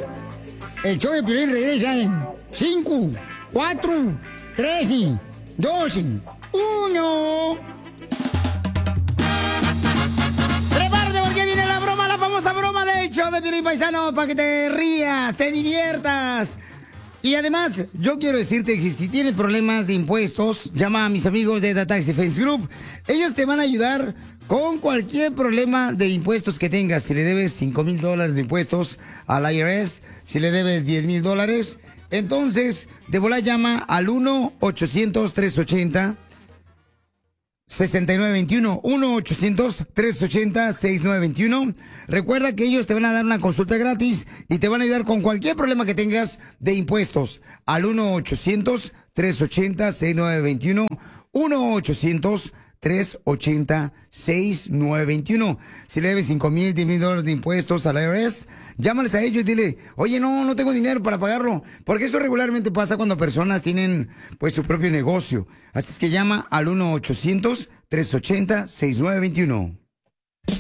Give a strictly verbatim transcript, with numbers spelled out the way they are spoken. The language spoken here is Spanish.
El show de Piolín regresa en cinco, cuatro, tres, dos, uno. Prepárate porque viene la broma, la famosa broma del show de Piolín, paisano, para que te rías, te diviertas. Y además, yo quiero decirte que si tienes problemas de impuestos, llama a mis amigos de The Tax Defense Group. Ellos te van a ayudar con cualquier problema de impuestos que tengas. Si le debes cinco mil dólares de impuestos al I R S, si le debes diez mil dólares, entonces de volada llama al uno ochocientos, trescientos ochenta, sesenta y nueve veintiuno. uno ochocientos, trescientos ochenta, sesenta y nueve veintiuno. Recuerda que ellos te van a dar una consulta gratis y te van a ayudar con cualquier problema que tengas de impuestos. Al uno ochocientos, trescientos ochenta, sesenta y nueve veintiuno. uno ochocientos, trescientos ochenta, sesenta y nueve veintiuno. Si le debes cinco mil, diez mil dólares de impuestos al I R S, llámales a ellos y dile, oye, no, no tengo dinero para pagarlo. Porque eso regularmente pasa cuando personas tienen, pues, su propio negocio. Así es que llama al uno ochocientos, trescientos ochenta, sesenta y nueve veintiuno.